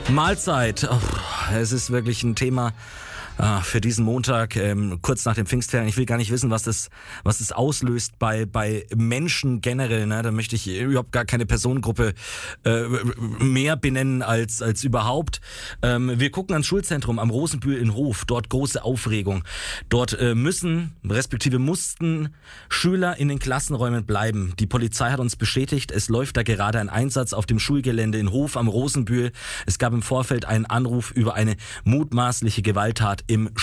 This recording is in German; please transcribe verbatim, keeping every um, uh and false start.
Mahlzeit. Oh, es ist wirklich ein Thema ah, für diesen Montag, ähm, kurz nach dem Pfingstferien. Ich will gar nicht wissen, was das, was das auslöst bei, bei Menschen generell. Ne? Da möchte ich überhaupt gar keine Personengruppe äh, mehr benennen als, als überhaupt. Ähm, wir gucken ans Schulzentrum am Rosenbühl in Hof. Dort große Aufregung. Dort äh, müssen, respektive mussten Schüler in den Klassenräumen bleiben. Die Polizei hat uns bestätigt, es läuft da gerade ein Einsatz auf dem Schulgelände in Hof am Rosenbühl. Es gab im Vorfeld einen Anruf über eine mutmaßliche Gewalttat im